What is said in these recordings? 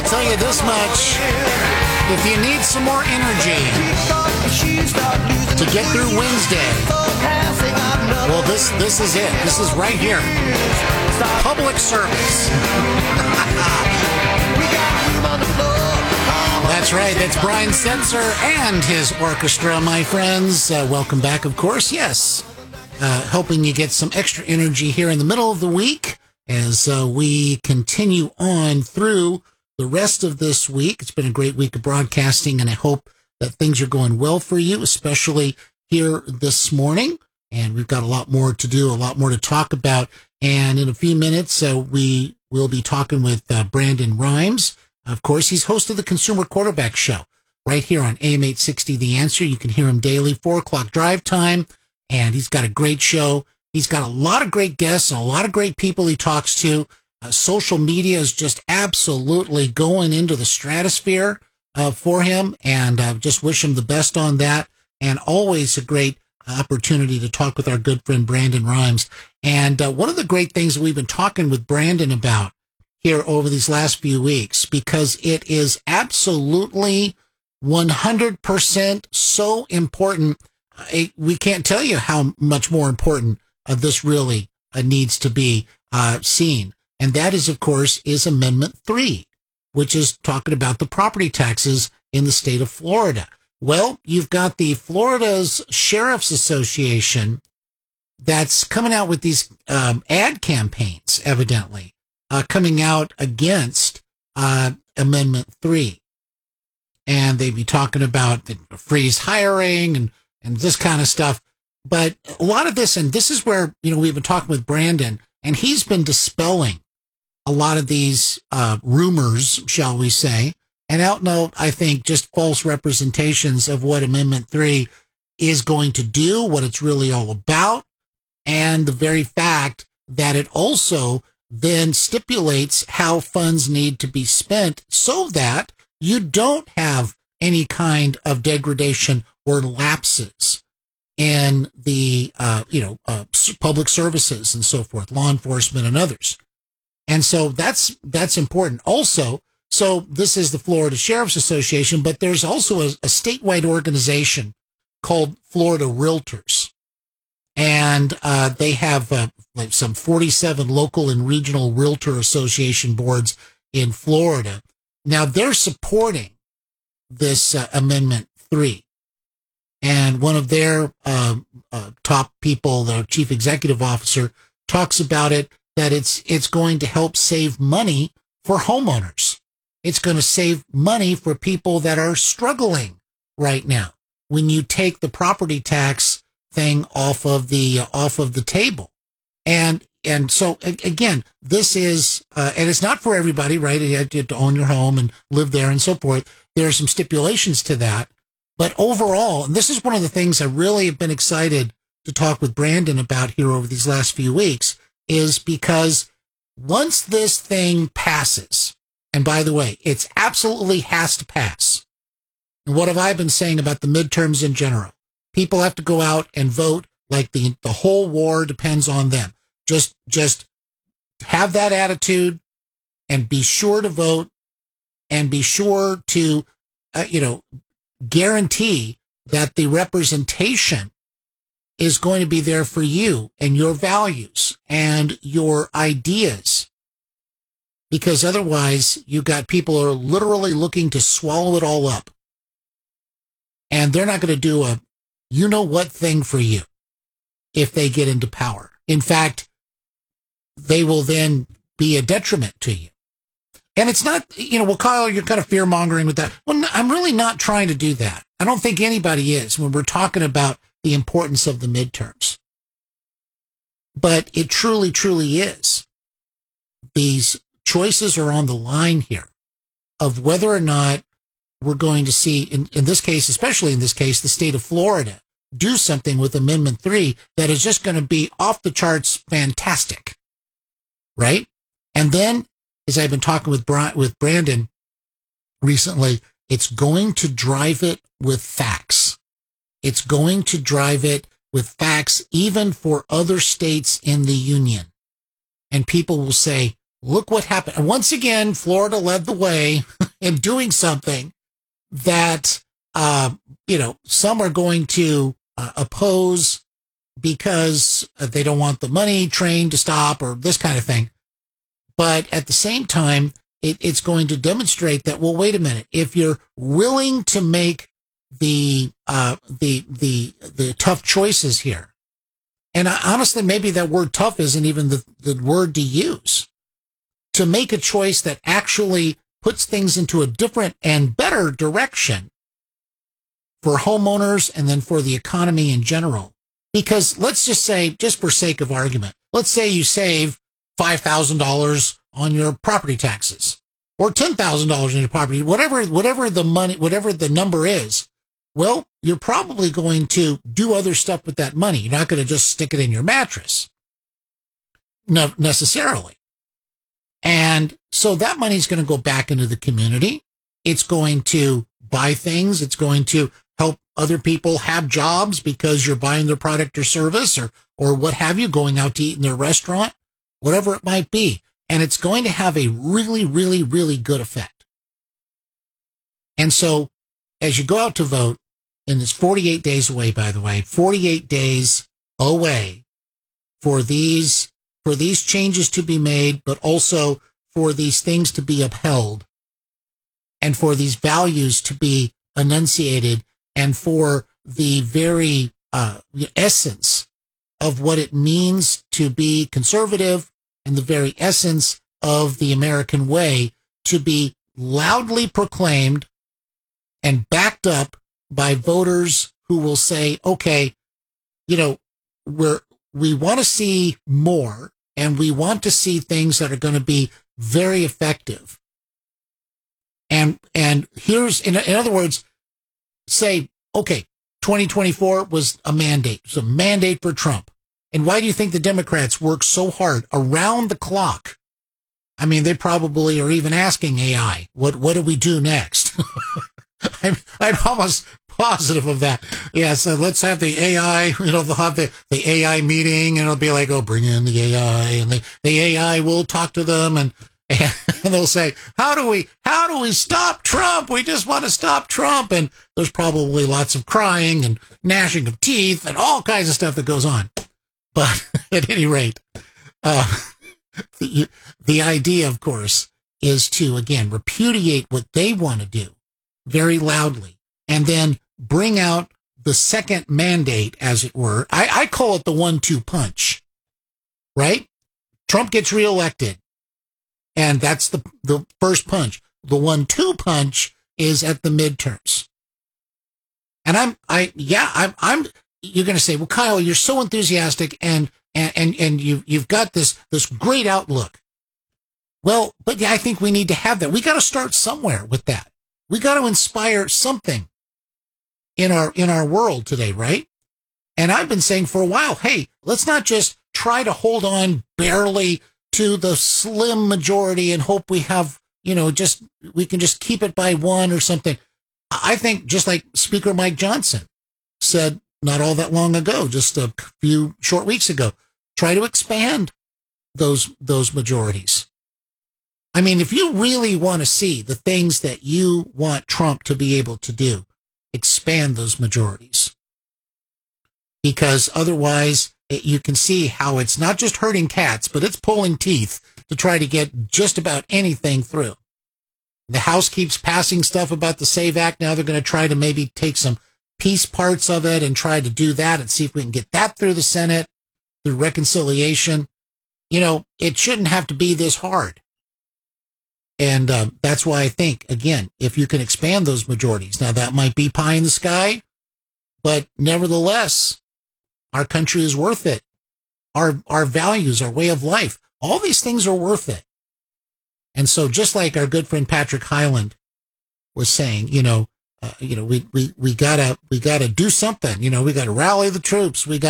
tell you this much. If you need some more energy to get through Wednesday, well, this is it. This is right here. Public service. That's right. That's Brian Setzer and his orchestra, my friends. Welcome back, of course. Yes. Helping you get some extra energy here in the middle of the week as we continue on through the rest of this week. It's been a great week of broadcasting, and I hope that things are going well for you, especially here this morning. And we've got a lot more to do, a lot more to talk about. And in a few minutes, we will be talking with Brandon Rhymes. Of course, he's host of the Consumer Quarterback Show right here on AM 860 The Answer. You can hear him daily, 4 o'clock drive time. And he's got a great show. He's got a lot of great guests and a lot of great people he talks to. Social media is just absolutely going into the stratosphere for him, and just wish him the best on that. And always a great opportunity to talk with our good friend Brandon Rhymes. And one of the great things we've been talking with Brandon about here over these last few weeks, because it is absolutely 100% so important. We can't tell you how much more important this really needs to be seen. And that is, of course, is Amendment 3, which is talking about the property taxes in the state of Florida. Well, you've got the Florida's Sheriff's Association that's coming out with these ad campaigns, evidently, coming out against Amendment 3. And they'd be talking about the freeze hiring and this kind of stuff. But a lot of this, and this is where, we've been talking with Brandon, and he's been dispelling a lot of these rumors, shall we say, and out and out, I think, just false representations of what Amendment 3 is going to do, what it's really all about, and the very fact that it also then stipulates how funds need to be spent so that you don't have any kind of degradation or lapses in the, public services and so forth, law enforcement and others. And so that's important. Also, so this is the Florida Sheriff's Association, but there's also a statewide organization called Florida Realtors. And they have like some 47 local and regional realtor association boards in Florida. Now they're supporting this Amendment 3. And one of their top people, their chief executive officer, talks about it, that it's going to help save money for homeowners. It's going to save money for people that are struggling right now when you take the property tax thing off of the table. And so again, this is, and it's not for everybody, right? You have to own your home and live there and so forth. There are some stipulations to that. But overall, and this is one of the things I really have been excited to talk with Brandon about here over these last few weeks, is because once this thing passes, and by the way, it absolutely has to pass. And what have I been saying about the midterms in general? People have to go out and vote like the whole war depends on them. Just have that attitude and be sure to vote and be sure to, guarantee that the representation is going to be there for you and your values and your ideas. Because otherwise, you got people who are literally looking to swallow it all up. And they're not going to do a you-know-what thing for you if they get into power. In fact, they will then be a detriment to you. And it's not, well, Kyle, you're kind of fear-mongering with that. Well, I'm really not trying to do that. I don't think anybody is when we're talking about the importance of the midterms. But it truly, truly is. These choices are on the line here of whether or not we're going to see, in this case, especially in this case, the state of Florida, do something with Amendment 3 that is just going to be off the charts fantastic. Right? And then, as I've been talking with Brandon recently, it's going to drive it with facts. It's going to drive it with facts even for other states in the union. And people will say, look what happened. And once again, Florida led the way in doing something that, some are going to oppose because they don't want the money train to stop or this kind of thing. But at the same time, it's going to demonstrate that, well, wait a minute. If you're willing to make the tough choices here, and honestly, maybe that word tough isn't even the word to use, to make a choice that actually puts things into a different and better direction for homeowners and then for the economy in general. Because let's just say, just for sake of argument, let's say you save $5,000 on your property taxes or $10,000 on your property, whatever the money, whatever the number is. Well, you're probably going to do other stuff with that money. You're not going to just stick it in your mattress. No, necessarily. And so that money's going to go back into the community. It's going to buy things. It's going to help other people have jobs because you're buying their product or service or what have you, going out to eat in their restaurant, whatever it might be. And it's going to have a really, really, really good effect. And so as you go out to vote, and it's 48 days away, by the way, 48 days away for these changes to be made, but also for these things to be upheld and for these values to be enunciated and for the very essence of what it means to be conservative and the very essence of the American way to be loudly proclaimed and backed up by voters who will say, okay, we want to see more and we want to see things that are going to be very effective. And here's, in other words, say, okay, 2024 was a mandate. It was a mandate for Trump. And why do you think the Democrats work so hard around the clock? I mean, they probably are even asking AI, what do we do next? I'm almost positive of that. Yeah, so let's have the AI, they'll have the AI meeting and it'll be like, oh, bring in the AI and the AI will talk to them and they'll say, how do we stop Trump? We just want to stop Trump. And there's probably lots of crying and gnashing of teeth and all kinds of stuff that goes on. But at any rate, the idea, of course, is to, again, repudiate what they want to do very loudly and then bring out the second mandate, as it were. I call it the 1-2 punch, right? Trump gets reelected. And that's the first punch. The 1-2 punch is at the midterms. And you're going to say, well, Kyle, you're so enthusiastic and you've got this great outlook. Well, but yeah, I think we need to have that. We got to start somewhere with that. We got to inspire something in our world today, right? And I've been saying for a while, hey, let's not just try to hold on barely to the slim majority and hope we have, we can just keep it by one or something. I think just like Speaker Mike Johnson said not all that long ago, just a few short weeks ago, try to expand those majorities. I mean, if you really want to see the things that you want Trump to be able to do, expand those majorities. Because otherwise, you can see how it's not just hurting cats, but it's pulling teeth to try to get just about anything through. The House keeps passing stuff about the SAVE Act. Now they're going to try to maybe take some piece parts of it and try to do that and see if we can get that through the Senate, through reconciliation. It shouldn't have to be this hard. And that's why I think, again, if you can expand those majorities, now that might be pie in the sky, but nevertheless, our country is worth it. Our values, our way of life, all these things are worth it. And so just like our good friend Patrick Hyland was saying, we gotta do something, we gotta rally the troops. We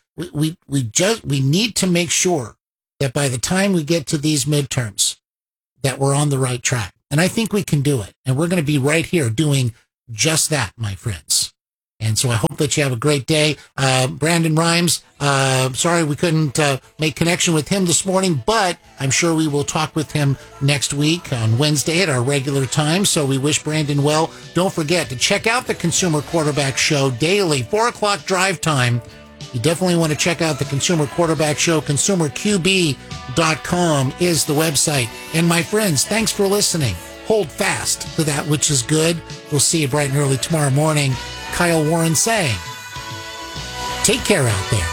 need to make sure that by the time we get to these midterms, that we're on the right track. And I think we can do it. And we're going to be right here doing just that, my friends. And so I hope that you have a great day. Brandon Rhymes, sorry we couldn't make connection with him this morning, but I'm sure we will talk with him next week on Wednesday at our regular time. So we wish Brandon well. Don't forget to check out the Consumer Quarterback Show daily, 4 o'clock drive time. You definitely want to check out the Consumer Quarterback Show. ConsumerQB.com is the website. And my friends, thanks for listening. Hold fast to that which is good. We'll see you bright and early tomorrow morning. Kyle Warren saying, take care out there.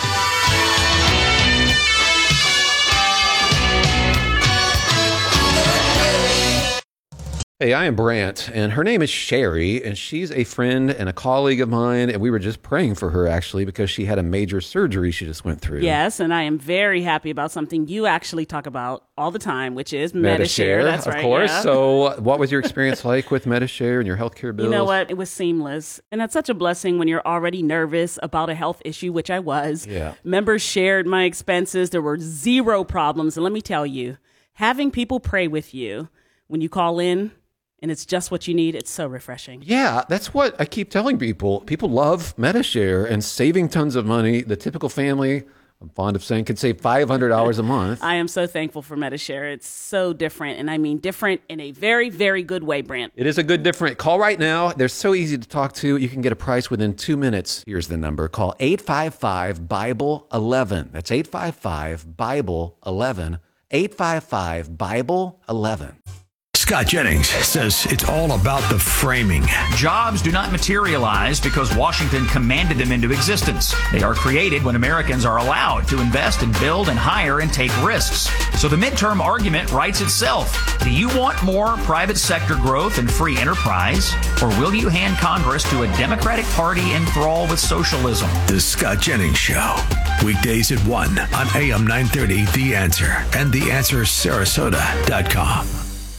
Hey, I am Brant, and her name is Sherry, and she's a friend and a colleague of mine, and we were just praying for her, actually, because she had a major surgery she just went through. Yes, and I am very happy about something you actually talk about all the time, which is Medi-Share. That's right, of course. Yeah. So what was your experience like with Medi-Share and your healthcare bills? You know what? It was seamless, and that's such a blessing when you're already nervous about a health issue, which I was. Yeah. Members shared my expenses. There were zero problems, and let me tell you, having people pray with you when you call in, and it's just what you need, it's so refreshing. Yeah, that's what I keep telling people. People love Medi-Share and saving tons of money. The typical family, I'm fond of saying, could save $500 a month. I am so thankful for Medi-Share. It's so different, and I mean different in a very, very good way, Brant. It is a good different. Call right now. They're so easy to talk to. You can get a price within 2 minutes. Here's the number. Call 855-BIBLE-11. That's 855-BIBLE-11. 855-BIBLE-11. Scott Jennings says it's all about the framing. Jobs do not materialize because Washington commanded them into existence. They are created when Americans are allowed to invest and build and hire and take risks. So the midterm argument writes itself. Do you want more private sector growth and free enterprise? Or will you hand Congress to a Democratic Party enthralled with socialism? The Scott Jennings Show. Weekdays at 1 on AM 930, The Answer, and TheAnswerSarasota.com.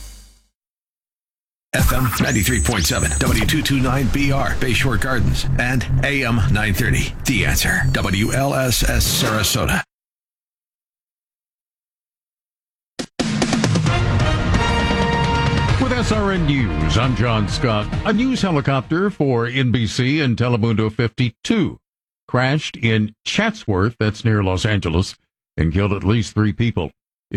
FM 93.7, W229BR, Bayshore Gardens, and AM 930, The Answer, WLSS Sarasota. With SRN News, I'm John Scott. A news helicopter for NBC and Telemundo 52 crashed in Chatsworth, that's near Los Angeles, and killed at least 3 people.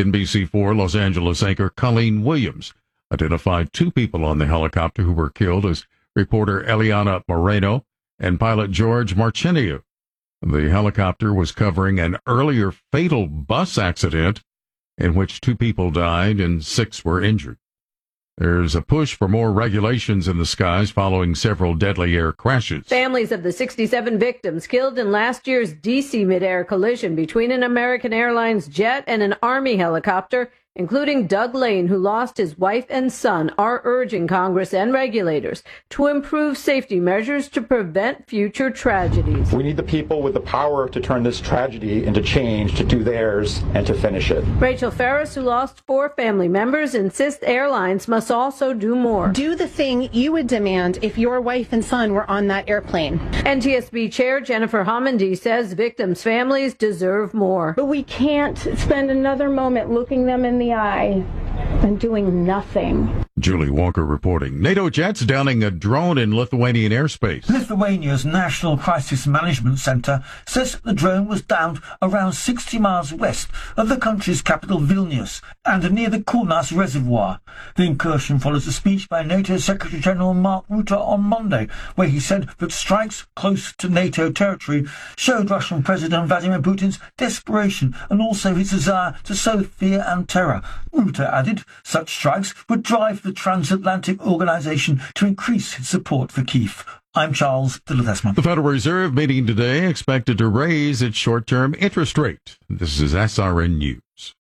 NBC4 Los Angeles anchor Colleen Williams identified 2 people on the helicopter who were killed as reporter Eliana Moreno and pilot George Marchenio. The helicopter was covering an earlier fatal bus accident in which 2 people died and 6 were injured. There's a push for more regulations in the skies following several deadly air crashes. Families of the 67 victims killed in last year's D.C. mid-air collision between an American Airlines jet and an Army helicopter, including Doug Lane, who lost his wife and son, are urging Congress and regulators to improve safety measures to prevent future tragedies. We need the people with the power to turn this tragedy into change, to do theirs, and to finish it. Rachel Ferris, who lost 4 family members, insists airlines must also do more. Do the thing you would demand if your wife and son were on that airplane. NTSB Chair Jennifer Homendy says victims' families deserve more. But we can't spend another moment looking them in the eye and doing nothing. Julie Walker reporting. NATO jets downing a drone in Lithuanian airspace. Lithuania's National Crisis Management Center says the drone was downed around 60 miles west of the country's capital Vilnius and near the Kaunas Reservoir. The incursion follows a speech by NATO Secretary General Mark Rutte on Monday, where he said that strikes close to NATO territory showed Russian President Vladimir Putin's desperation and also his desire to sow fear and terror. Rutte added such strikes would drive the transatlantic organization to increase its support for Kyiv. I'm Charles de Ledesma. The Federal Reserve meeting today expected to raise its short-term interest rate. This is SRN News.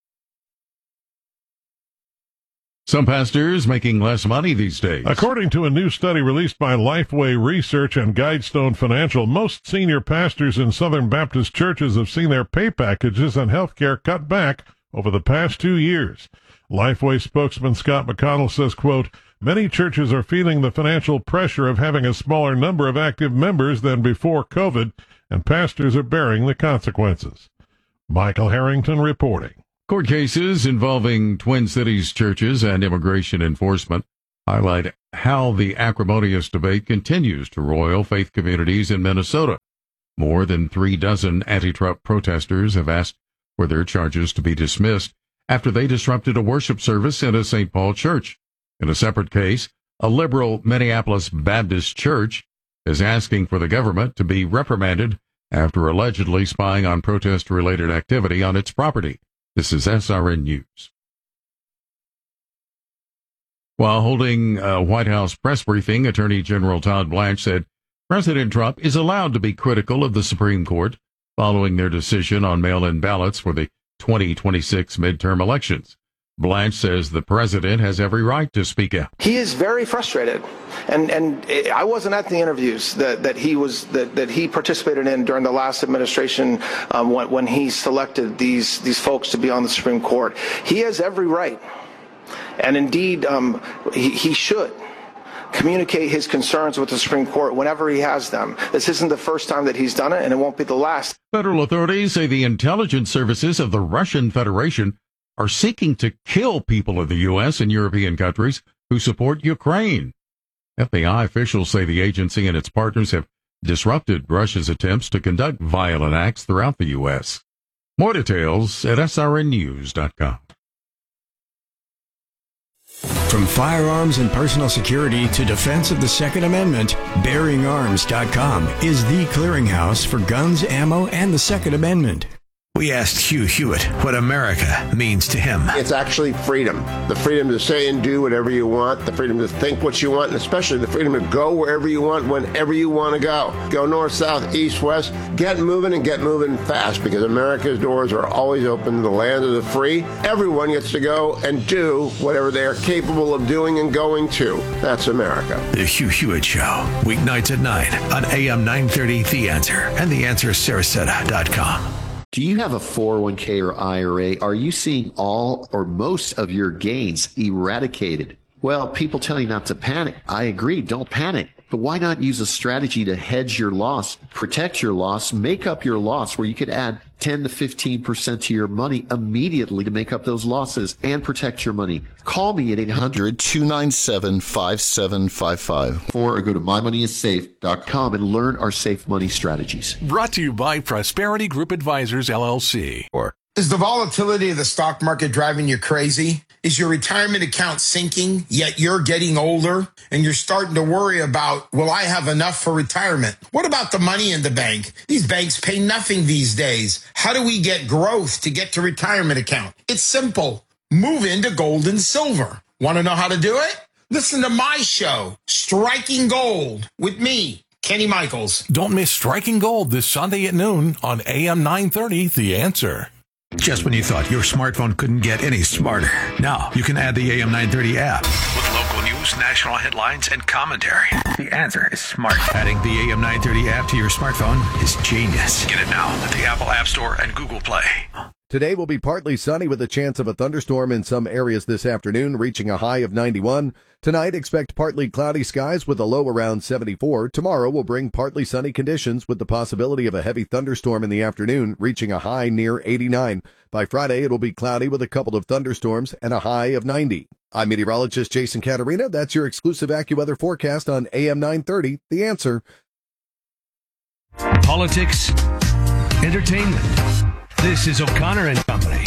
Some pastors making less money these days. According to a new study released by Lifeway Research and Guidestone Financial, most senior pastors in Southern Baptist churches have seen their pay packages and health care cut back over the past 2 years. Lifeway spokesman Scott McConnell says, quote, many churches are feeling the financial pressure of having a smaller number of active members than before COVID, and pastors are bearing the consequences. Michael Harrington reporting. Court cases involving Twin Cities churches and immigration enforcement highlight how the acrimonious debate continues to roil faith communities in Minnesota. More than 36 anti-Trump protesters have asked for their charges to be dismissed after they disrupted a worship service in a St. Paul church. In a separate case, a liberal Minneapolis Baptist church is asking for the government to be reprimanded after allegedly spying on protest-related activity on its property. This is SRN News. While holding a White House press briefing, Attorney General Todd Blanche said President Trump is allowed to be critical of the Supreme Court following their decision on mail-in ballots for the 2026 midterm elections. Blanche says the president has every right to speak out. He is very frustrated, and I wasn't at the interviews that he participated in during the last administration when he selected these folks to be on the Supreme Court. He has every right, and indeed he should communicate his concerns with the Supreme Court whenever he has them. This isn't the first time that he's done it, and it won't be the last. Federal authorities say the intelligence services of the Russian Federation are seeking to kill people in the U.S. and European countries who support Ukraine. FBI officials say the agency and its partners have disrupted Russia's attempts to conduct violent acts throughout the U.S. More details at srnnews.com. From firearms and personal security to defense of the Second Amendment, BearingArms.com is the clearinghouse for guns, ammo, and the Second Amendment. We asked Hugh Hewitt what America means to him. It's actually freedom. The freedom to say and do whatever you want, the freedom to think what you want, and especially the freedom to go wherever you want, whenever you want to go. Go north, south, east, west. Get moving and get moving fast, because America's doors are always open to the land of the free. Everyone gets to go and do whatever they are capable of doing and going to. That's America. The Hugh Hewitt Show, weeknights at 9 on AM 930 The Answer and TheAnswerSarasota.com. Do you have a 401k or IRA? Are you seeing all or most of your gains eradicated? Well, people tell you not to panic. I agree, don't panic. But why not use a strategy to hedge your loss, protect your loss, make up your loss, where you could add 10 to 15% to your money immediately to make up those losses and protect your money? Call me at 800-297-5755 or go to mymoneyissafe.com and learn our safe money strategies. Brought to you by Prosperity Group Advisors, LLC. Is the volatility of the stock market driving you crazy? Is your retirement account sinking, yet you're getting older and you're starting to worry about, will I have enough for retirement? What about the money in the bank? These banks pay nothing these days. How do we get growth to get to retirement account? It's simple. Move into gold and silver. Want to know how to do it? Listen to my show, Striking Gold, with me, Kenny Michaels. Don't miss Striking Gold this Sunday at noon on AM 930, The Answer. Just when you thought your smartphone couldn't get any smarter, now you can add the AM 930 app with local news, national headlines, and commentary. The Answer is smart. Adding the AM 930 app to your smartphone is genius. Get it now at the Apple App Store and Google Play. Today will be partly sunny with a chance of a thunderstorm in some areas this afternoon, reaching a high of 91. Tonight, expect partly cloudy skies with a low around 74. Tomorrow will bring partly sunny conditions with the possibility of a heavy thunderstorm in the afternoon, reaching a high near 89. By Friday, it will be cloudy with a couple of thunderstorms and a high of 90. I'm meteorologist Jason Caterina. That's your exclusive AccuWeather forecast on AM 930, The Answer. Politics, entertainment. This is O'Connor and Company.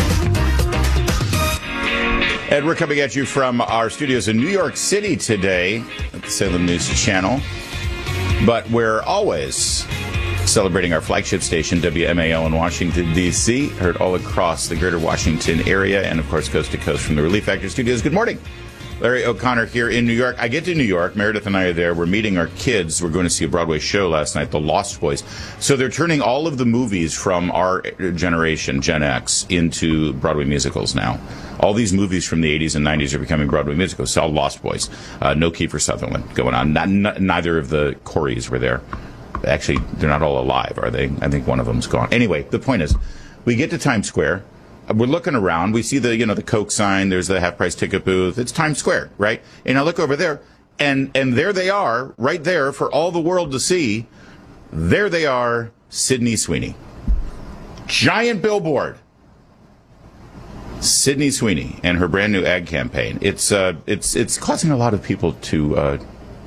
And we're coming at you from our studios in New York City today at the Salem News Channel. But we're always celebrating our flagship station, WMAL in Washington, D.C., heard all across the greater Washington area and, of course, coast to coast from the Relief Factor studios. Good morning. Larry O'Connor here in New York. I get to New York. Meredith and I are there. We're meeting our kids. We're going to see a Broadway show last night, The Lost Boys. So they're turning all of the movies from our generation, Gen X, into Broadway musicals now. All these movies from the 80s and 90s are becoming Broadway musicals. It's all Lost Boys. No Kiefer Sutherland going on. Neither of the Coreys were there. Actually, they're not all alive, are they? I think one of them's gone. Anyway, the point is, we get to Times Square. We're looking around. We see the Coke sign. There's the half-price ticket booth. It's Times Square, right? And I look over there, and there they are, right there for all the world to see. There they are, Sydney Sweeney. Giant billboard. Sydney Sweeney and her brand new ad campaign. It's causing a lot of people to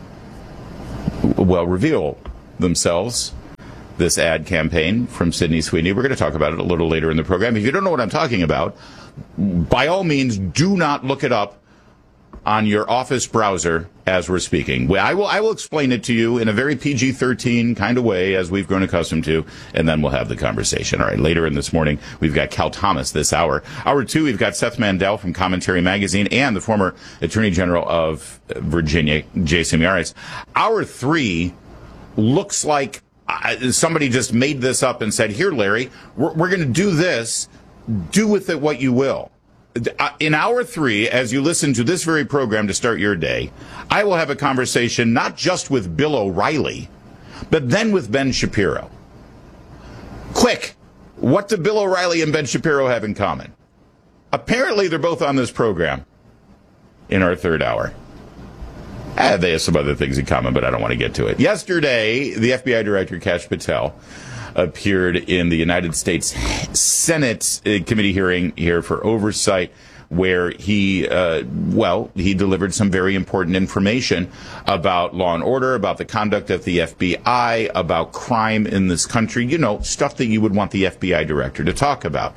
reveal themselves. This ad campaign from Sydney Sweeney. We're going to talk about it a little later in the program. If you don't know what I'm talking about, by all means, do not look it up on your Office browser as we're speaking. I will explain it to you in a very PG-13 kind of way, as we've grown accustomed to, and then we'll have the conversation. All right, later in this morning, we've got Cal Thomas this hour. Hour 2, we've got Seth Mandel from Commentary Magazine and the former Attorney General of Virginia, Jason Miyares. Hour 3 looks like somebody just made this up and said, here, Larry, we're going to do this. Do with it what you will. In hour 3, as you listen to this very program to start your day, I will have a conversation not just with Bill O'Reilly, but then with Ben Shapiro. Quick, what do Bill O'Reilly and Ben Shapiro have in common? Apparently, they're both on this program in our third hour. They have some other things in common, but I don't want to get to it. Yesterday, the FBI Director, Kash Patel, appeared in the United States Senate committee hearing here for oversight, where he delivered some very important information about law and order, about the conduct of the FBI, about crime in this country, stuff that you would want the FBI director to talk about.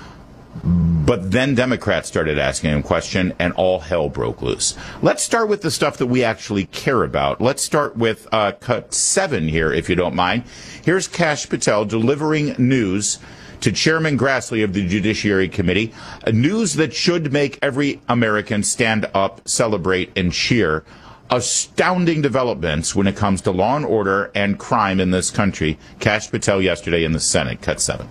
But then Democrats started asking him questions, and all hell broke loose. Let's start with the stuff that we actually care about. Let's start with cut 7 here, if you don't mind. Here's Kash Patel delivering news to Chairman Grassley of the Judiciary Committee, news that should make every American stand up, celebrate, and cheer. Astounding developments when it comes to law and order and crime in this country. Kash Patel yesterday in the Senate, cut 7.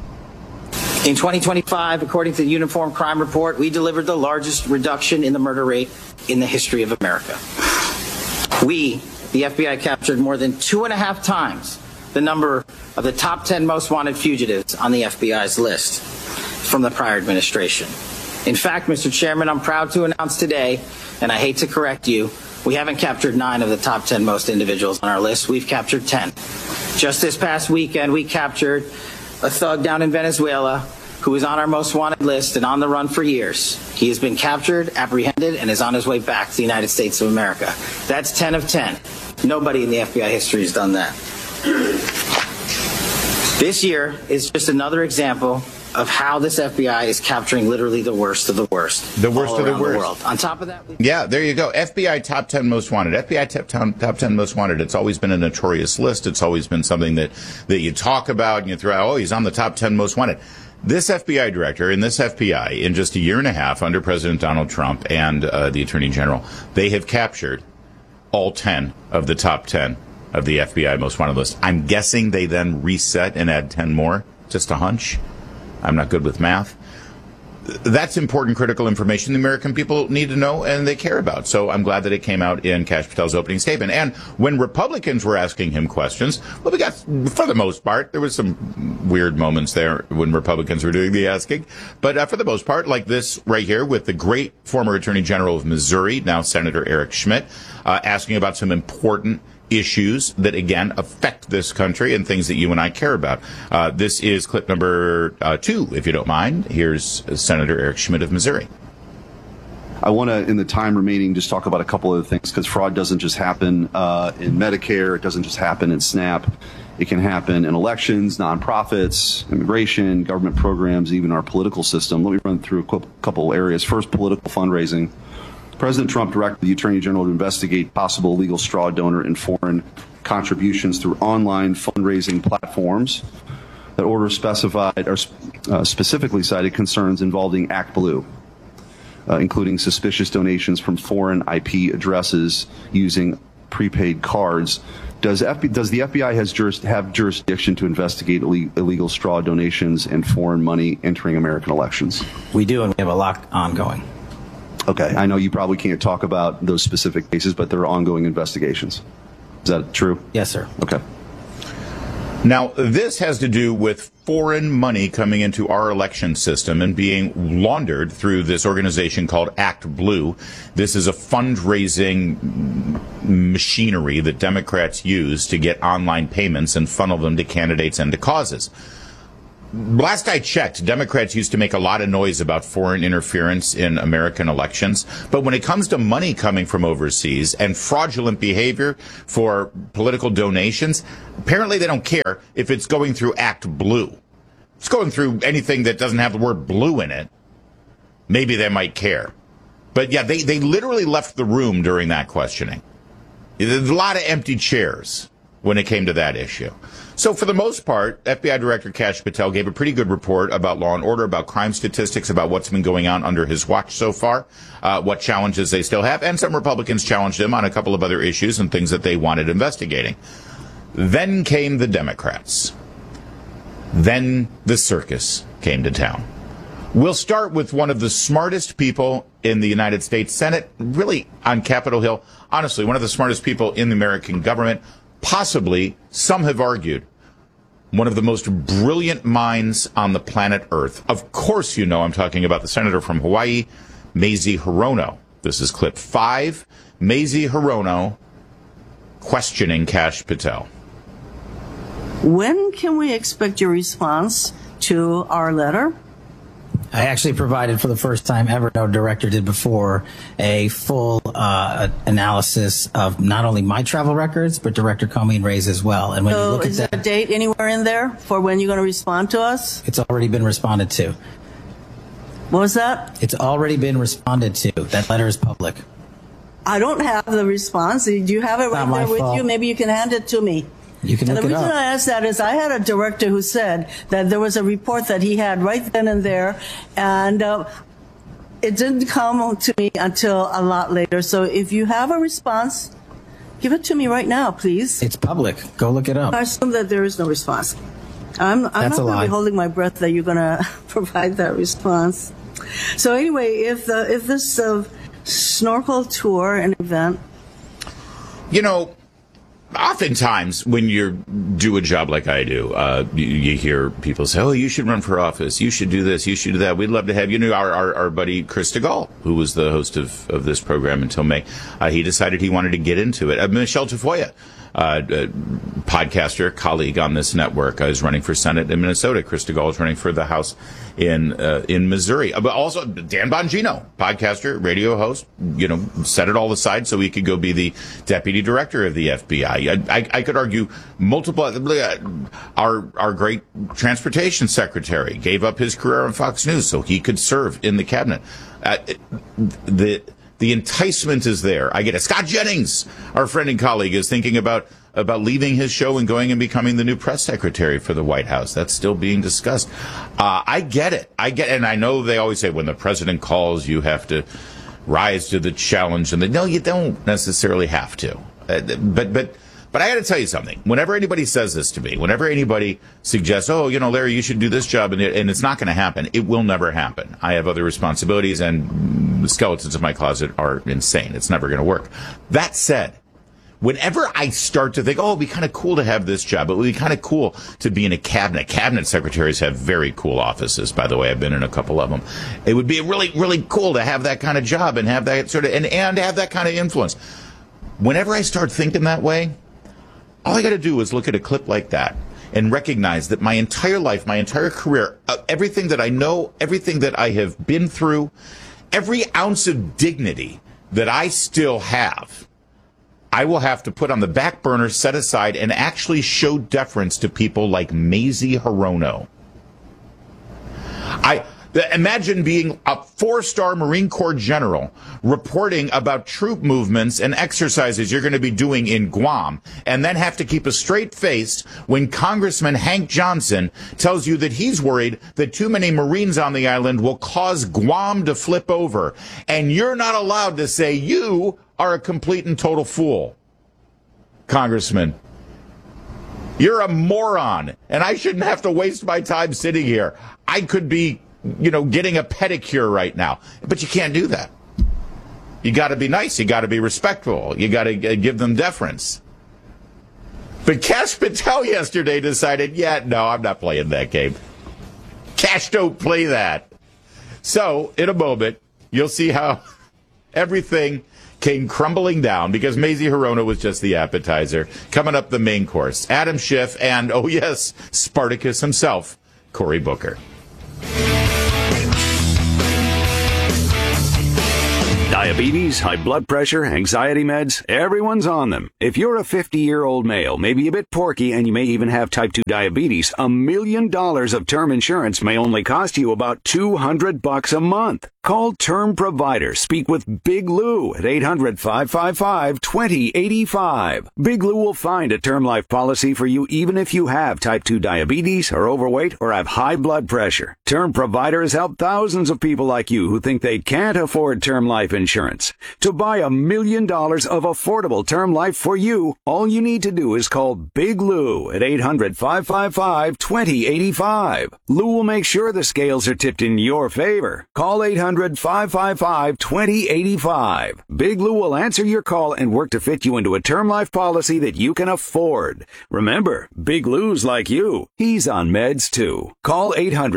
In 2025, according to the Uniform Crime Report, we delivered the largest reduction in the murder rate in the history of America. We, the FBI, captured more than 2.5 times the number of the top 10 most wanted fugitives on the FBI's list from the prior administration. In fact, Mr. Chairman, I'm proud to announce today, and I hate to correct you, we haven't captured 9 of the top 10 most individuals on our list. We've captured 10. Just this past weekend, we captured a thug down in Venezuela who is on our most wanted list and on the run for years. He has been captured, apprehended, and is on his way back to the United States of America. That's 10 of 10. Nobody in the FBI history has done that. This year is just another example of how this FBI is capturing literally the worst of the worst. The worst of the worst. World. On top of that, yeah, there you go. FBI top 10 most wanted. FBI top 10 most wanted. It's always been a notorious list. It's always been something that you talk about and you throw out, he's on the top 10 most wanted. This FBI director and this FBI, in just a year and a half under President Donald Trump and the Attorney General, they have captured all 10 of the top 10 of the FBI most wanted list. I'm guessing they then reset and add 10 more. Just a hunch. I'm not good with math. That's important, critical information the American people need to know and they care about. So I'm glad that it came out in Kash Patel's opening statement. And when Republicans were asking him questions, well, we got, for the most part, there was some weird moments there when Republicans were doing the asking. But for the most part, like this right here with the great former Attorney General of Missouri, now Senator Eric Schmitt, asking about some important issues that, again, affect this country and things that you and I care about. This is clip number 2, if you don't mind. Here's Senator Eric Schmitt of Missouri. I want to, in the time remaining, just talk about a couple of things, because fraud doesn't just happen in Medicare. It doesn't just happen in SNAP. It can happen in elections, nonprofits, immigration, government programs, even our political system. Let me run through a couple areas. First, political fundraising. President Trump directed the Attorney General to investigate possible illegal straw donor and foreign contributions through online fundraising platforms. That order specified or specifically cited concerns involving ActBlue, including suspicious donations from foreign IP addresses using prepaid cards. Does the FBI have jurisdiction to investigate illegal straw donations and foreign money entering American elections? We do, and we have a lot ongoing. Okay, I know you probably can't talk about those specific cases, but there are ongoing investigations. Is that true? Yes, sir. Okay. Now, this has to do with foreign money coming into our election system and being laundered through this organization called ActBlue. This is a fundraising machinery that Democrats use to get online payments and funnel them to candidates and to causes. last I checked, Democrats used to make a lot of noise about foreign interference in American elections. But when it comes to money coming from overseas and fraudulent behavior for political donations, apparently they don't care if it's going through Act Blue. If it's going through anything that doesn't have the word blue in it, maybe they might care. But yeah, they literally left the room during that questioning. There's a lot of empty chairs when it came to that issue. So for the most part, FBI Director Kash Patel gave a pretty good report about law and order, about crime statistics, about what's been going on under his watch so far, what challenges they still have, and some Republicans challenged him on a couple of other issues and things that they wanted investigating. Then came the Democrats. Then the circus came to town. We'll start with one of the smartest people in the United States Senate, really on Capitol Hill. Honestly, one of the smartest people in the American government. Possibly, some have argued, one of the most brilliant minds on the planet Earth. Of course you know I'm talking about the senator from Hawaii, Mazie Hirono. This is clip 5, Mazie Hirono questioning Kash Patel. When can we expect your response to our letter? I actually provided for the first time ever, no director did before, a full analysis of not only my travel records, but Director Comey and Ray's as well. And when you look at is there a date anywhere in there for when you're going to respond to us? It's already been responded to. What was that? It's already been responded to. That letter is public. I don't have the response. Do you have it right there with you? Maybe you can hand it to me. You can look it up. And the reason I asked that is I had a director who said that there was a report that he had right then and there, and it didn't come to me until a lot later. So if you have a response, give it to me right now, please. It's public. Go look it up. I assume that there is no response. I'm not going to be holding my breath that you're going to provide that response. So anyway, if this snorkel tour and event, you know, oftentimes when you do a job like I do, you hear people say, oh, you should run for office. You should do this. You should do that. We'd love to have you. Know, our buddy Chris DeGaulle, who was the host of this program until May, he decided he wanted to get into it. Michelle Tafoya, podcaster, colleague on this network, is running for Senate in Minnesota. Chris DeGaulle is running for the House in Missouri. But also Dan Bongino, podcaster, radio host, set it all aside so he could go be the deputy director of the FBI. I could argue multiple. Our great transportation secretary gave up his career on Fox News so he could serve in the cabinet. The enticement is there. I get it. Scott Jennings, our friend and colleague, is thinking about leaving his show and going and becoming the new press secretary for the White House. That's still being discussed. I get it. And I know they always say when the president calls, you have to rise to the challenge. And no, you don't necessarily have to. But I got to tell you something. Whenever anybody says this to me, whenever anybody suggests, oh, Larry, you should do this job, and it's not going to happen, it will never happen. I have other responsibilities, and the skeletons in my closet are insane. It's never going to work. That said, whenever I start to think, oh, it'd be kind of cool to have this job, it would be kind of cool to be in a cabinet. Cabinet secretaries have very cool offices, by the way. I've been in a couple of them. It would be really, really cool to have that kind of job and have that sort of, and have that kind of influence. Whenever I start thinking that way, all I got to do is look at a clip like that and recognize that my entire life, my entire career, everything that I know, everything that I have been through, every ounce of dignity that I still have, I will have to put on the back burner, set aside, and actually show deference to people like Mazie Hirono. Imagine being a 4-star Marine Corps general reporting about troop movements and exercises you're going to be doing in Guam, and then have to keep a straight face when Congressman Hank Johnson tells you that he's worried that too many Marines on the island will cause Guam to flip over, and you're not allowed to say you are a complete and total fool. Congressman, you're a moron, and I shouldn't have to waste my time sitting here. I could be getting a pedicure right now. But you can't do that. You got to be nice. You got to be respectful. You got to give them deference. But Kash Patel yesterday decided, no, I'm not playing that game. Kash don't play that. So, in a moment, you'll see how everything came crumbling down because Mazie Hirono was just the appetizer. Coming up, the main course. Adam Schiff and, oh yes, Spartacus himself, Cory Booker. Diabetes, high blood pressure, anxiety meds, everyone's on them. If you're a 50-year-old male, maybe a bit porky, and you may even have type 2 diabetes, $1 million of term insurance may only cost you about $200 a month. Call Term Provider. Speak with Big Lou at 800-555-2085. Big Lou will find a term life policy for you even if you have type 2 diabetes, are overweight, or have high blood pressure. Term Provider has helped thousands of people like you who think they can't afford term life insurance. To buy $1 million of affordable term life for you, all you need to do is call Big Lou at 800-555-2085. Lou will make sure the scales are tipped in your favor. Call 800-555-2085. Big Lou will answer your call and work to fit you into a term life policy that you can afford. Remember, Big Lou's like you. He's on meds too. Call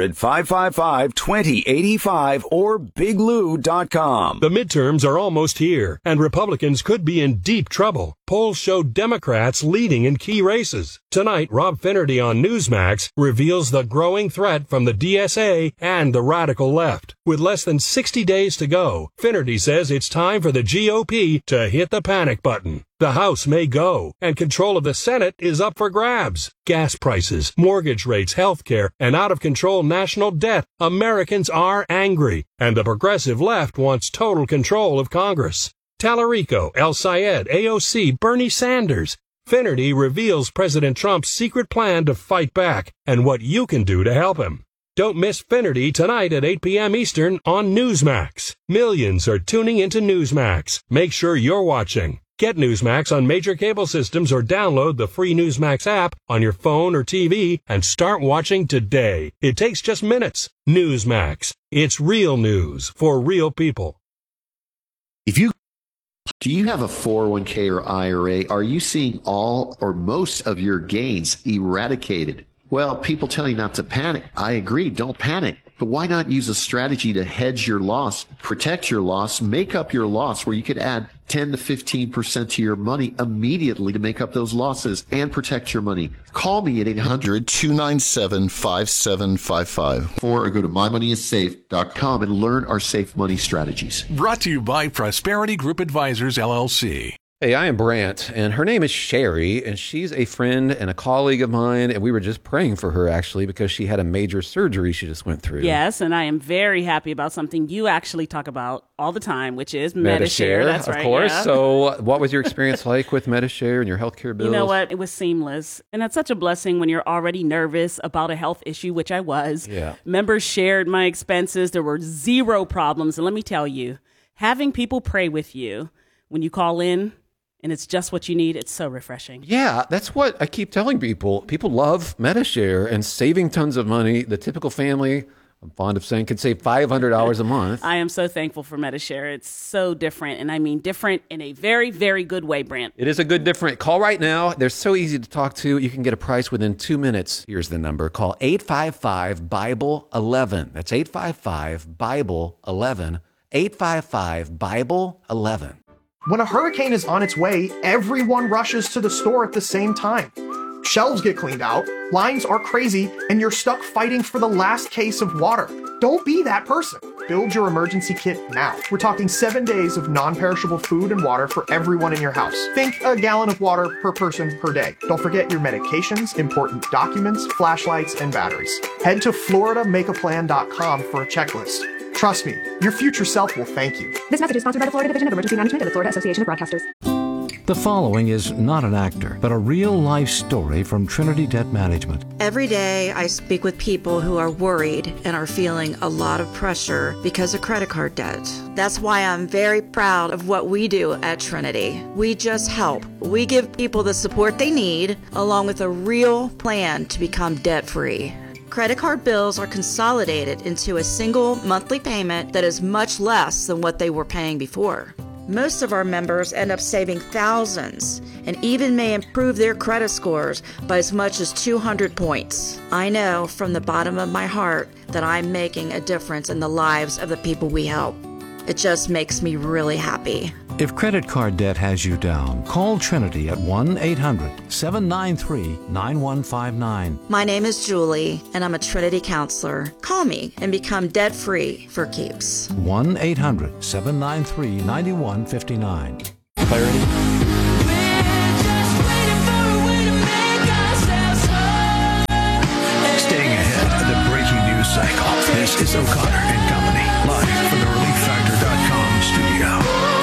800-555-2085 or biglou.com. The midterms are almost here, and Republicans could be in deep trouble. Polls show Democrats leading in key races. Tonight, Rob Finnerty on Newsmax reveals the growing threat from the DSA and the radical left. With less than 60 days to go, Finnerty says it's time for the GOP to hit the panic button. The House may go, and control of the Senate is up for grabs. Gas prices, mortgage rates, health care, and out-of-control national debt. Americans are angry, and the progressive left wants total control of Congress. Tallarico, El Sayed, AOC, Bernie Sanders. Finnerty reveals President Trump's secret plan to fight back and what you can do to help him. Don't miss Finnerty tonight at 8 p.m. Eastern on Newsmax. Millions are tuning into Newsmax. Make sure you're watching. Get Newsmax on major cable systems or download the free Newsmax app on your phone or TV and start watching today. It takes just minutes. Newsmax. It's real news for real people. Do you have a 401k or IRA? Are you seeing all or most of your gains eradicated? Well, people tell you not to panic. I agree, don't panic. But why not use a strategy to hedge your loss, protect your loss, make up your loss, where you could add 10 to 15% to your money immediately to make up those losses and protect your money? Call me at 800-297-5755 or go to mymoneyissafe.com and learn our safe money strategies. Brought to you by Prosperity Group Advisors, LLC. Hey, I am Brant, and her name is Sherry, and she's a friend and a colleague of mine, and we were just praying for her, actually, because she had a major surgery she just went through. Yes, and I am very happy about something you actually talk about all the time, which is Medi-Share. That's right, of course. Yeah. So what was your experience like with Medi-Share and your healthcare bills? You know what? It was seamless, and that's such a blessing when you're already nervous about a health issue, which I was. Yeah. Members shared my expenses. There were zero problems, and let me tell you, having people pray with you when you call in, and it's just what you need, it's so refreshing. Yeah, that's what I keep telling people. People love Medi-Share and saving tons of money. The typical family, I'm fond of saying, could save $500 a month. I am so thankful for Medi-Share. It's so different, and I mean different in a very, very good way, Brant. It is a good different. Call right now. They're so easy to talk to. You can get a price within 2 minutes. Here's the number. Call 855-BIBLE-11. That's 855-BIBLE-11. 855-BIBLE-11. When a hurricane is on its way, everyone rushes to the store at the same time. Shelves get cleaned out, lines are crazy, and you're stuck fighting for the last case of water. Don't be that person. Build your emergency kit now. We're talking 7 days of non-perishable food and water for everyone in your house. Think a gallon of water per person per day. Don't forget your medications, important documents, flashlights, and batteries. Head to FloridaMakeAPlan.com for a checklist. Trust me, your future self will thank you. This message is sponsored by the Florida Division of Emergency Management and the Florida Association of Broadcasters. The following is not an actor, but a real-life story from Trinity Debt Management. Every day I speak with people who are worried and are feeling a lot of pressure because of credit card debt. That's why I'm very proud of what we do at Trinity. We just help. We give people the support they need, along with a real plan to become debt-free. Credit card bills are consolidated into a single monthly payment that is much less than what they were paying before. Most of our members end up saving thousands and even may improve their credit scores by as much as 200 points. I know from the bottom of my heart that I'm making a difference in the lives of the people we help. It just makes me really happy. If credit card debt has you down, call Trinity at 1-800-793-9159. My name is Julie, and I'm a Trinity counselor. Call me and become debt-free for keeps. 1-800-793-9159. Clarity. Staying ahead of the breaking news cycle. This is O'Connor and Company, live from the ReliefFactor.com studio.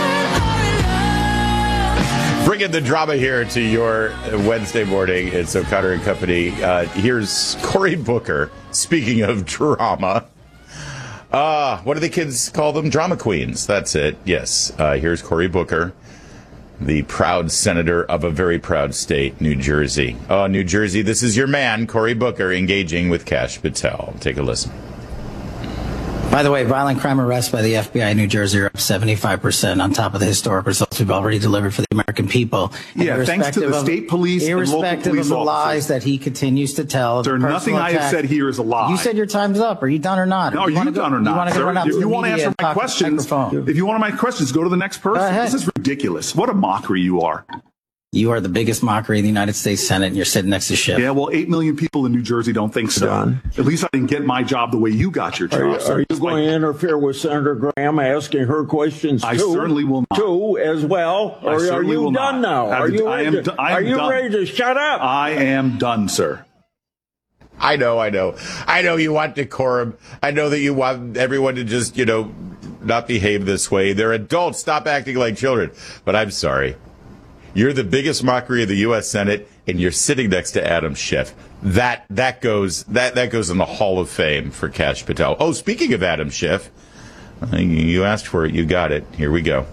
Bringing the drama here to your Wednesday morning. It's O'Connor and Company. Here's Cory Booker. Speaking of drama. What do the kids call them? Drama queens. That's it. Yes. Here's Cory Booker, the proud senator of a very proud state, New Jersey. Oh, New Jersey, this is your man, Cory Booker, engaging with Kash Patel. Take a listen. By the way, violent crime arrests by the FBI in New Jersey are up 75% on top of the historic results we've already delivered for the American people. Yeah, thanks to the state police and local irrespective police of the officers. lies that he continues to tell. Sir, nothing I have said here is a lie. You said your time's up. Are you done or not? No, are you done or not, sir? If you want to answer my questions, go to the next person. This is ridiculous. What a mockery you are. You are the biggest mockery in the United States Senate, and you're sitting next to Schiff. Yeah, well, 8 million people in New Jersey don't think so. At least I didn't get my job the way you got your job. Are you going to interfere with Senator Graham asking her questions I certainly will not. too as well? Or are you done now? Are you ready to shut up? I am done, sir. I know you want decorum. I know that you want everyone to just, not behave this way. They're adults. Stop acting like children. But I'm sorry. You're the biggest mockery of the U.S. Senate, and you're sitting next to Adam Schiff. That goes in the Hall of Fame for Kash Patel. Oh, speaking of Adam Schiff, you asked for it, you got it. Here we go.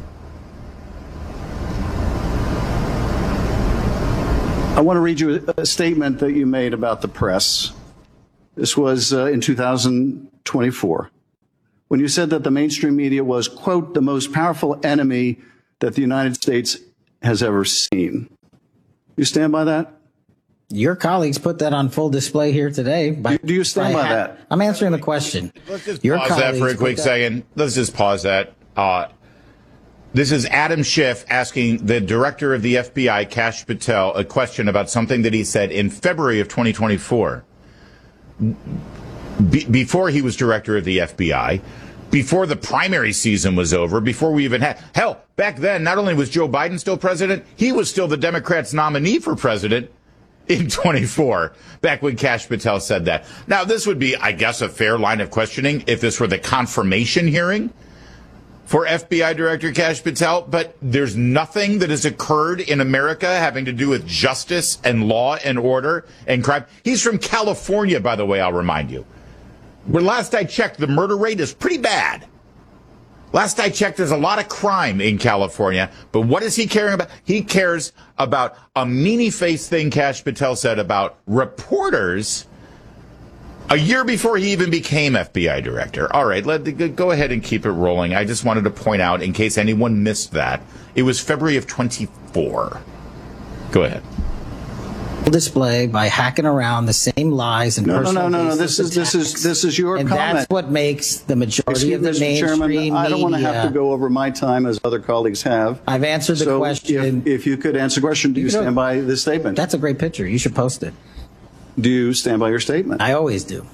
I want to read you a statement that you made about the press. This was in 2024, when you said that the mainstream media was, quote, the most powerful enemy that the United States has ever seen. You stand by that? Your colleagues put that on full display here today. Do you stand by that? I'm answering the question. Let's just pause that for a quick second. Let's just pause that. This is Adam Schiff asking the director of the FBI, Kash Patel, a question about something that he said in February of 2024. Before he was director of the FBI, before the primary season was over, before we even had... Hell, back then, not only was Joe Biden still president, he was still the Democrats' nominee for president in 24, back when Kash Patel said that. Now, this would be, I guess, a fair line of questioning if this were the confirmation hearing for FBI Director Kash Patel, but there's nothing that has occurred in America having to do with justice and law and order and crime. He's from California, by the way, I'll remind you. Where last I checked, the murder rate is pretty bad. Last I checked, there's a lot of crime in California. But what is he caring about? He cares about a meanie-faced thing Kash Patel said about reporters a year before he even became FBI director. All right, go ahead and keep it rolling. I just wanted to point out, in case anyone missed that, it was February of 24. Go ahead. Display by hacking around the same lies and No. This is your and comment. That's what makes the majority of the Mr. mainstream Chairman, I don't want to media. have to go over my time as other colleagues have. I've answered the question. If you could answer the question, do you stand by this statement? That's a great picture. You should post it. Do you stand by your statement? I always do.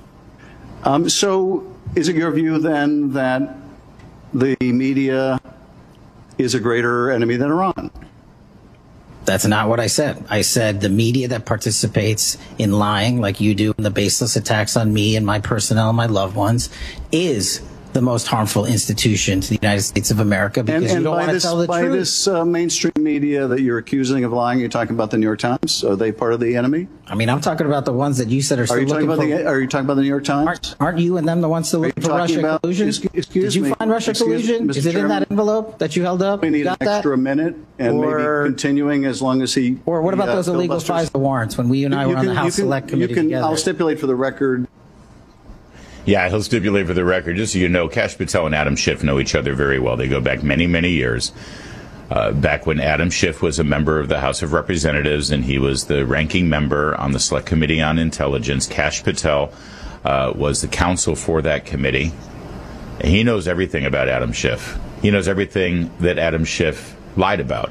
So is it your view then that the media is a greater enemy than Iran? That's not what I said. I said the media that participates in lying, like you do, in the baseless attacks on me and my personnel and my loved ones, is the most harmful institution to the United States of America because you don't want to tell the truth. By this mainstream media that you're accusing of lying, you're talking about the New York Times? Are they part of the enemy? I mean, I'm talking about the ones that you said are still looking for... Are you talking about the New York Times? Aren't you and them the ones still looking for Russia collusion? Did you find Russia collusion? Is it in that envelope that you held up? We need an extra minute and maybe continuing as long as he... Or what about those illegal FISA warrants when you and I were on the House Select Committee together? I'll stipulate for the record... Yeah, he'll stipulate for the record. Just so you know, Kash Patel and Adam Schiff know each other very well. They go back many, many years. Back when Adam Schiff was a member of the House of Representatives and he was the ranking member on the Select Committee on Intelligence, Kash Patel was the counsel for that committee. And he knows everything about Adam Schiff. He knows everything that Adam Schiff lied about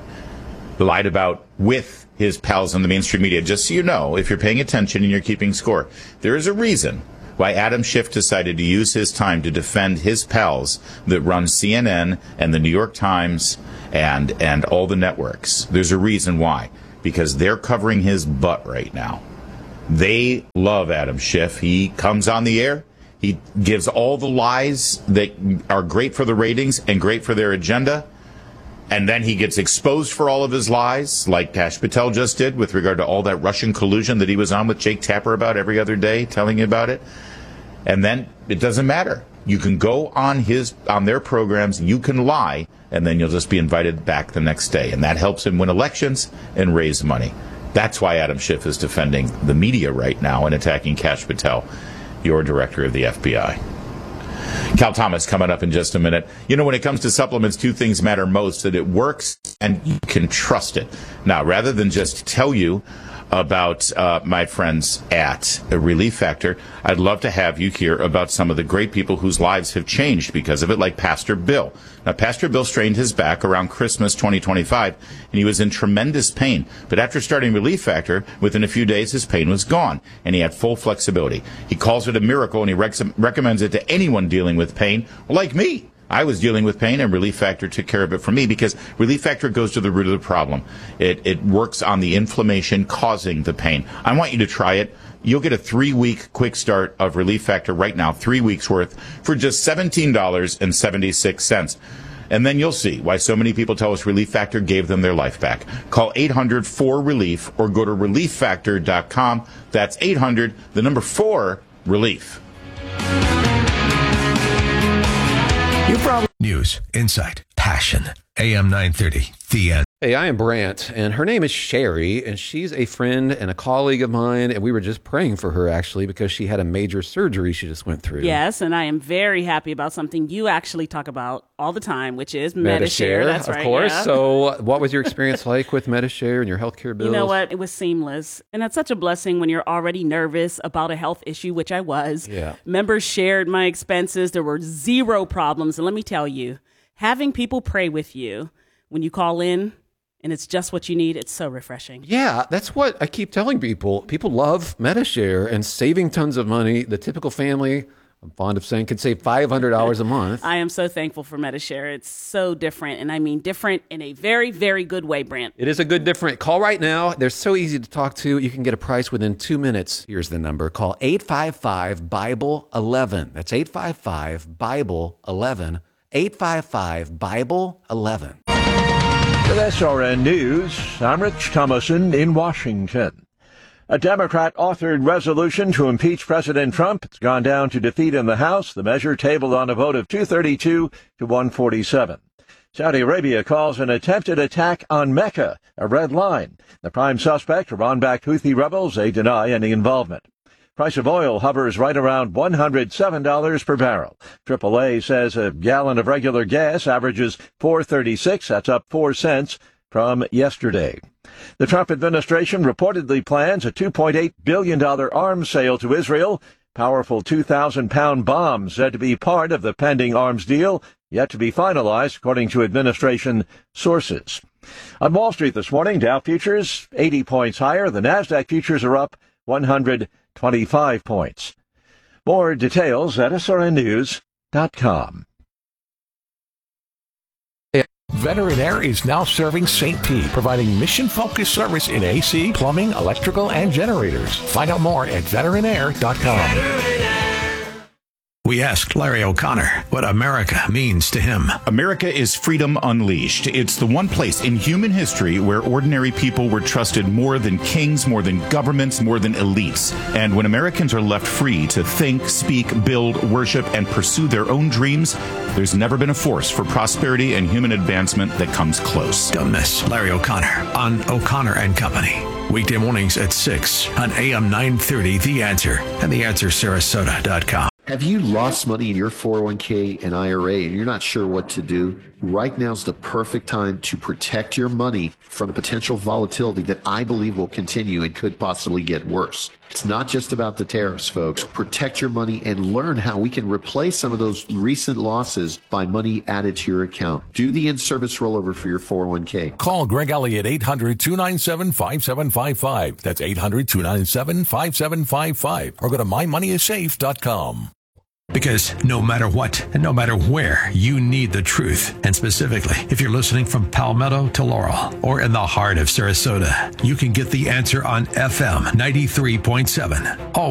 with his pals in the mainstream media. Just so you know, if you're paying attention and you're keeping score, there is a reason why Adam Schiff decided to use his time to defend his pals that run CNN and the New York Times and all the networks. There's a reason why. Because they're covering his butt right now. They love Adam Schiff. He comes on the air. He gives all the lies that are great for the ratings and great for their agenda. And then he gets exposed for all of his lies, like Kash Patel just did with regard to all that Russian collusion that he was on with Jake Tapper about every other day, telling you about it. And then it doesn't matter. You can go on their programs, you can lie, and then you'll just be invited back the next day. And that helps him win elections and raise money. That's why Adam Schiff is defending the media right now and attacking Kash Patel, your director of the FBI. Cal Thomas coming up in just a minute. You know, when it comes to supplements, two things matter most: that it works and you can trust it. Now, rather than just tell you about my friends at Relief Factor, I'd love to have you hear about some of the great people whose lives have changed because of it, like Pastor Bill. Now, Pastor Bill strained his back around Christmas 2025, and he was in tremendous pain. But after starting Relief Factor, within a few days, his pain was gone, and he had full flexibility. He calls it a miracle, and he recommends it to anyone dealing with pain, like me. I was dealing with pain, and Relief Factor took care of it for me because Relief Factor goes to the root of the problem. It works on the inflammation causing the pain. I want you to try it. You'll get a 3-week quick start of Relief Factor right now, 3 weeks worth, for just $17.76. And then you'll see why so many people tell us Relief Factor gave them their life back. Call 800-4RELIEF or go to ReliefFactor.com. That's 800-4-RELIEF. News, insight, passion. AM 930, The End. Hey, I am Brant, and her name is Sherry, and she's a friend and a colleague of mine, and we were just praying for her, actually, because she had a major surgery she just went through. Yes, and I am very happy about something you actually talk about all the time, which is Medi-Share. That's right, of course. Yeah. So what was your experience like with Medi-Share and your healthcare bills? You know what? It was seamless, and that's such a blessing when you're already nervous about a health issue, which I was. Yeah. Members shared my expenses. There were zero problems, and let me tell you, having people pray with you when you call in, and it's just what you need, it's so refreshing. Yeah, that's what I keep telling people. People love Medi-Share and saving tons of money. The typical family, I'm fond of saying, can save $500 a month. I am so thankful for Medi-Share. It's so different, and I mean different in a very, very good way, Brant. It is a good different. Call right now. They're so easy to talk to. You can get a price within 2 minutes. Here's the number. Call 855-BIBLE-11. That's 855-BIBLE-11. 855-BIBLE-11. With SRN News, I'm Rich Thomason in Washington. A Democrat-authored resolution to impeach President Trump has gone down to defeat in the House. The measure tabled on a vote of 232 to 147. Saudi Arabia calls an attempted attack on Mecca a red line. The prime suspect, Iran-backed Houthi rebels, they deny any involvement. Price of oil hovers right around $107 per barrel. AAA says a gallon of regular gas averages $4.36. That's up 4 cents from yesterday. The Trump administration reportedly plans a $2.8 billion arms sale to Israel. Powerful 2,000-pound bombs said to be part of the pending arms deal, yet to be finalized, according to administration sources. On Wall Street this morning, Dow futures 80 points higher. The NASDAQ futures are up 125 points. More details at srnnews.com. Veteran Air is now serving St. Pete, providing mission-focused service in AC, plumbing, electrical, and generators. Find out more at veteranair.com. We asked Larry O'Connor what America means to him. America is freedom unleashed. It's the one place in human history where ordinary people were trusted more than kings, more than governments, more than elites. And when Americans are left free to think, speak, build, worship, and pursue their own dreams, there's never been a force for prosperity and human advancement that comes close. Don't miss Larry O'Connor on O'Connor and Company. Weekday mornings at 6 on AM 930, The Answer, and TheAnswerSarasota.com. Have you lost money in your 401k and IRA and you're not sure what to do? Right now's the perfect time to protect your money from potential volatility that I believe will continue and could possibly get worse. It's not just about the tariffs, folks. Protect your money and learn how we can replace some of those recent losses by money added to your account. Do the in-service rollover for your 401k. Call Greg Elliott 800-297-5755. That's 800-297-5755. Or go to mymoneyissafe.com. Because no matter what and no matter where, you need the truth. And specifically, if you're listening from Palmetto to Laurel or in the heart of Sarasota, you can get the answer on FM 93.7.